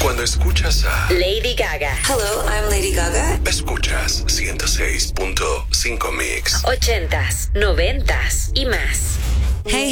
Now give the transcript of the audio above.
Cuando escuchas a Lady Gaga. Hello, I'm Lady Gaga. Escuchas 106.5 Mix. 80s, 90s y más. Hey,